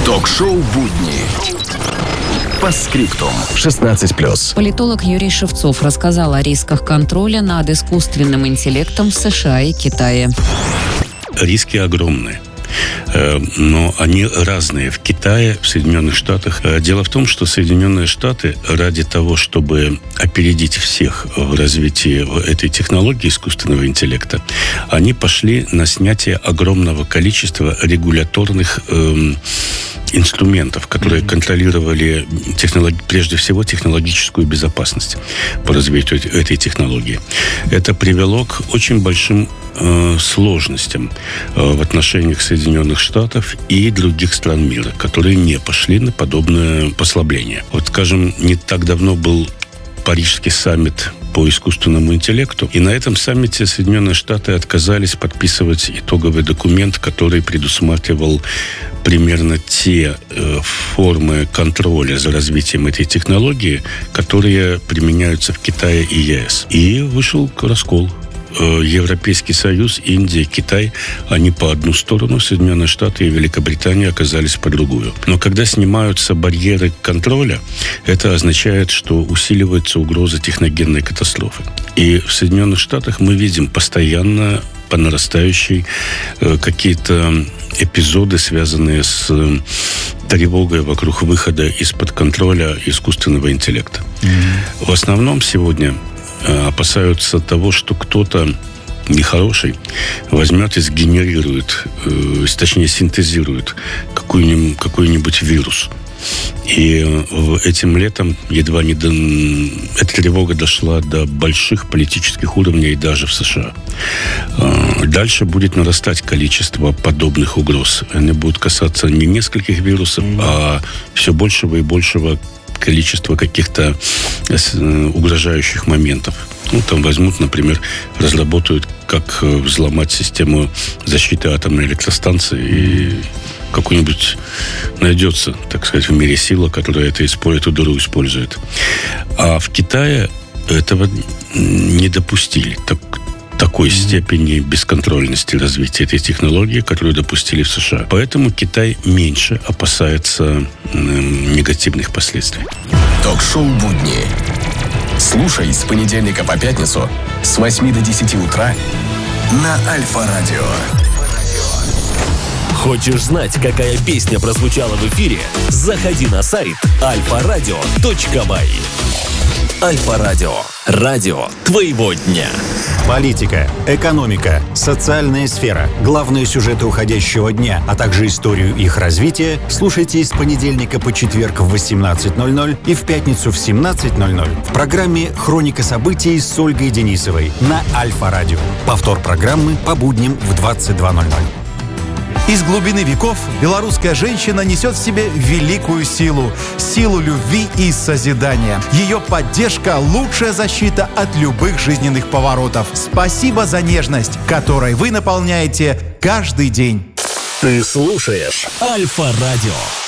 Ток-шоу «Будни». По скриптум. 16+. Политолог Юрий Шевцов рассказал о рисках контроля над искусственным интеллектом в США и Китае. Риски огромные. Но они разные в Китае, в Соединенных Штатах. Дело в том, что Соединенные Штаты ради того, чтобы опередить всех в развитии этой технологии искусственного интеллекта, они пошли на снятие огромного количества регуляторных инструментов, которые контролировали прежде всего технологическую безопасность по развитию этой технологии. Это привело к очень большим сложностям в отношениях Соединенных Штатов и других стран мира, которые не пошли на подобное послабление. Вот, скажем, не так давно был Парижский саммит по искусственному интеллекту. И на этом саммите Соединенные Штаты отказались подписывать итоговый документ, который предусматривал примерно те формы контроля за развитием этой технологии, которые применяются в Китае и ЕС. И вышел раскол. Европейский Союз, Индия, Китай, они по одну сторону, Соединенные Штаты и Великобритания оказались по другую. Но когда снимаются барьеры контроля, это означает, что усиливается угроза техногенной катастрофы. И в Соединенных Штатах мы видим постоянно по нарастающей какие-то эпизоды, связанные с тревогой вокруг выхода из-под контроля искусственного интеллекта. В основном сегодня опасаются того, что кто-то нехороший возьмет и сгенерирует, точнее синтезирует какой-нибудь вирус. И этим летом едва не эта тревога дошла до больших политических уровней даже в США. Дальше будет нарастать количество подобных угроз. Они будут касаться не нескольких вирусов, а все большего и большего количество каких-то угрожающих моментов. Там возьмут, например, разработают, как взломать систему защиты атомной электростанции, и какой-нибудь найдется, так сказать, в мире сила, которая эту дыру использует. А в Китае этого не допустили. Такой степени бесконтрольности развития этой технологии, которую допустили в США. Поэтому Китай меньше опасается негативных последствий. Ток-шоу «Будни». Слушай с понедельника по пятницу с 8 до 10 утра на Альфа-радио. Хочешь знать, какая песня прозвучала в эфире? Заходи на сайт alfaраdio.by. Альфа-радио. Радио твоего дня. Политика, экономика, социальная сфера, главные сюжеты уходящего дня, а также историю их развития слушайте с понедельника по четверг в 18:00 и в пятницу в 17:00 в программе «Хроника событий» с Ольгой Денисовой на Альфа-радио. Повтор программы по будням в 22:00. Из глубины веков белорусская женщина несет в себе великую силу любви и созидания. Ее поддержка – лучшая защита от любых жизненных поворотов. Спасибо за нежность, которой вы наполняете каждый день. Ты слушаешь Альфа-радио.